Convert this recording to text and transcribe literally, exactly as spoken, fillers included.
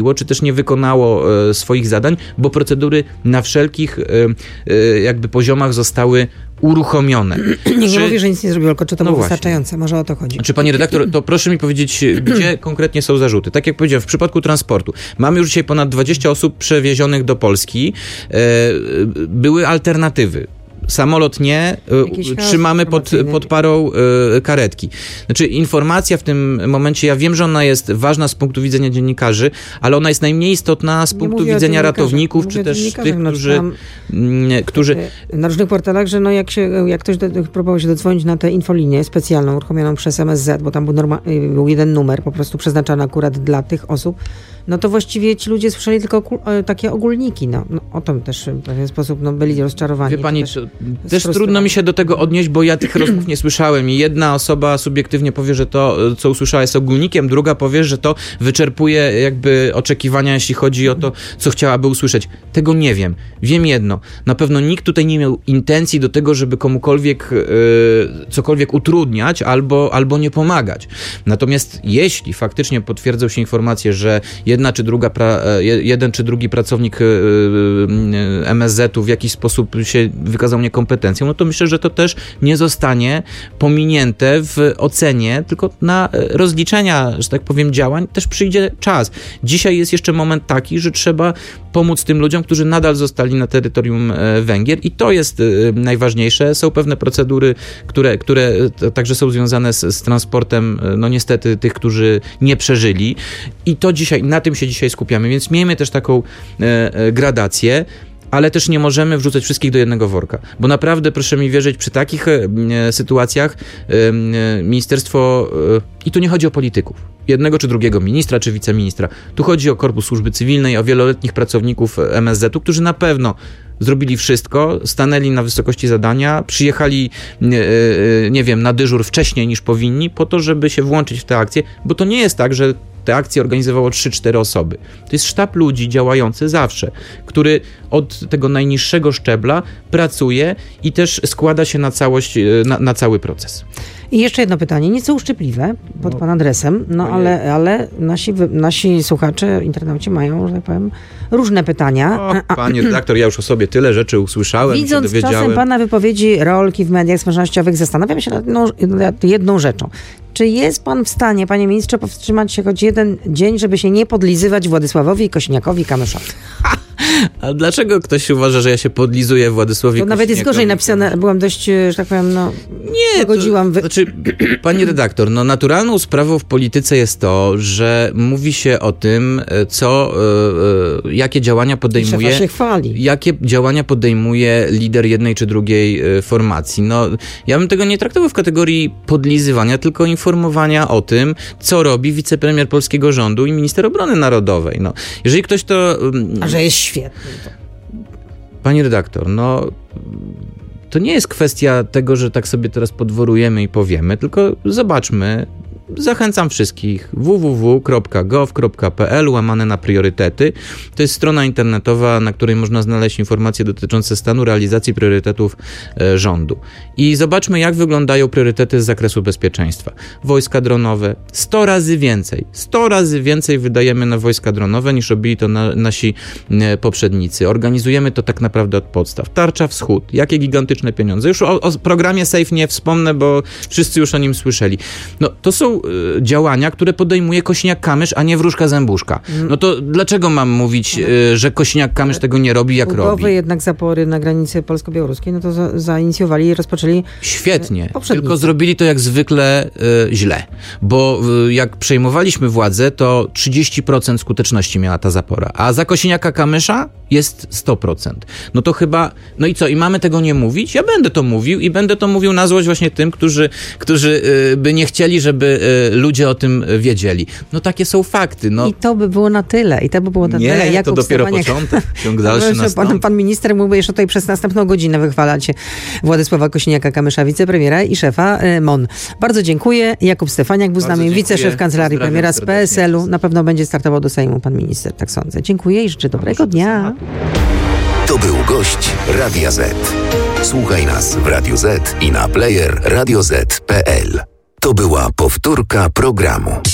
czy też nie wykonało e, swoich zadań, bo procedury na wszelkich e, e, jakby poziomach zostały uruchomione. Nie, czy... nie mówię, że nic nie zrobiło, tylko czy to no było właśnie. wystarczające? Może o to chodzi. Czy pani redaktor, to proszę mi powiedzieć, gdzie konkretnie są zarzuty? Tak jak powiedziałem, w przypadku transportu. Mamy już dzisiaj ponad dwadzieścia osób przewiezionych do Polski. E, były alternatywy. Samolot nie, y, trzymamy pod, pod parą y, karetki. Znaczy informacja w tym momencie, ja wiem, że ona jest ważna z punktu widzenia dziennikarzy, ale ona jest najmniej istotna z Nie punktu mówię widzenia o ratowników, czy mówię też tych, no, którzy... tam, m, którzy... Na różnych portalach, że no jak, się, jak ktoś do, próbował się dodzwonić na tę infolinię specjalną, uruchomioną przez M S Z, bo tam był, norma, był jeden numer po prostu przeznaczony akurat dla tych osób, no to właściwie ci ludzie słyszeli tylko ku, takie ogólniki. No, no, o tym też w pewien sposób no, byli rozczarowani. Wie pani, też, to, też trudno mi się do tego odnieść, bo ja tych rozmów nie słyszałem i jedna osoba subiektywnie powie, że to, co usłyszała, jest ogólnikiem, druga powie, że to wyczerpuje jakby oczekiwania, jeśli chodzi o to, co chciałaby usłyszeć. Tego nie wiem. Wiem jedno. Na pewno nikt tutaj nie miał intencji do tego, żeby komukolwiek yy, cokolwiek utrudniać albo, albo nie pomagać. Natomiast jeśli faktycznie potwierdzą się informacje, że jedna czy druga, pra, jeden czy drugi pracownik M S Z-u w jakiś sposób się wykazał niekompetencją, no to myślę, że to też nie zostanie pominięte w ocenie, tylko na rozliczenia, że tak powiem, działań też przyjdzie czas. Dzisiaj jest jeszcze moment taki, że trzeba pomóc tym ludziom, którzy nadal zostali na terytorium Węgier i to jest najważniejsze. Są pewne procedury, które, które także są związane z, z transportem, no niestety tych, którzy nie przeżyli i to dzisiaj, na tym się dzisiaj skupiamy, więc miejmy też taką e, e, gradację, ale też nie możemy wrzucać wszystkich do jednego worka, bo naprawdę, proszę mi wierzyć, przy takich e, sytuacjach e, e, ministerstwo, e, i tu nie chodzi o polityków, jednego czy drugiego ministra czy wiceministra, tu chodzi o korpus służby cywilnej, o wieloletnich pracowników M S Z-u, którzy na pewno zrobili wszystko, stanęli na wysokości zadania, przyjechali, nie, nie wiem, na dyżur wcześniej niż powinni, po to, żeby się włączyć w tę akcję, bo to nie jest tak, że te akcje organizowało trzy cztery osoby. To jest sztab ludzi działający zawsze, który od tego najniższego szczebla pracuje i też składa się na całość, na, na cały proces. I jeszcze jedno pytanie, nieco uszczypliwe pod no, pana adresem, no ale, ale nasi, nasi słuchacze, internauci mają, że tak powiem, różne pytania. O, panie redaktor, ja już o sobie tyle rzeczy usłyszałem, Widząc się dowiedziałem. czasem pana wypowiedzi, rolki w mediach społecznościowych, zastanawiam się nad jedną, nad jedną rzeczą. Czy jest pan w stanie, panie ministrze, powstrzymać się choć jeden dzień, żeby się nie podlizywać Władysławowi Kosiniakowi-Kamyszowi? A dlaczego ktoś uważa, że ja się podlizuję Władysławowi To nawet jest gorzej napisane, byłam dość, że tak powiem, no... Nie, pogodziłam... to, znaczy, pani redaktor, no naturalną sprawą w polityce jest to, że mówi się o tym, co, y, y, jakie działania podejmuje... się chwali. Jakie działania podejmuje lider jednej czy drugiej y, formacji. No, ja bym tego nie traktował w kategorii podlizywania, tylko informowania o tym, co robi wicepremier polskiego rządu i minister obrony narodowej. No, jeżeli ktoś to... A że jest świetny. To. Pani redaktor, no to nie jest kwestia tego, że tak sobie teraz podworujemy i powiemy, tylko zobaczmy. Zachęcam wszystkich w w w kropka gov kropka p l łamane na priorytety. To jest strona internetowa, na której można znaleźć informacje dotyczące stanu realizacji priorytetów e, rządu. I zobaczmy, jak wyglądają priorytety z zakresu bezpieczeństwa. Wojska dronowe, sto razy więcej. sto razy więcej wydajemy na wojska dronowe, niż robili to na, nasi e, poprzednicy. Organizujemy to tak naprawdę od podstaw. Tarcza Wschód, jakie gigantyczne pieniądze. Już o, o programie SAFE nie wspomnę, bo wszyscy już o nim słyszeli. No, to są działania, które podejmuje Kosiniak-Kamysz, a nie Wróżka-Zębuszka. No to dlaczego mam mówić, że Kosiniak-Kamysz tego nie robi, jak robi? Budowy jednak zapory na granicy polsko-białoruskiej, no to za, zainicjowali i rozpoczęli... Świetnie, tylko zrobili to jak zwykle y, źle, bo y, jak przejmowaliśmy władzę, to trzydzieści procent skuteczności miała ta zapora, a za Kosiniaka-Kamysza jest sto procent. No to chyba, no i co, i mamy tego nie mówić? Ja będę to mówił i będę to mówił na złość właśnie tym, którzy, którzy y, by nie chcieli, żeby y, ludzie o tym wiedzieli. No takie są fakty. No. I to by było na tyle. I to by było na nie, tyle. Nie, to dopiero Stefaniak... początek. Ciąg dalszy pan, pan, pan minister mógłby jeszcze tutaj przez następną godzinę wychwalać Władysława Kosiniaka-Kamysza, wicepremiera i szefa M O N. Bardzo dziękuję. Jakub Stefaniak był z nami, wiceszef Kancelarii Pozdrawiam Premiera z P S L u. Na pewno będzie startował do Sejmu pan minister, tak sądzę. Dziękuję i życzę dobrego dnia. To był gość Radia Z. Słuchaj nas w Radio Z i na player radio zet kropka p l. To była powtórka programu.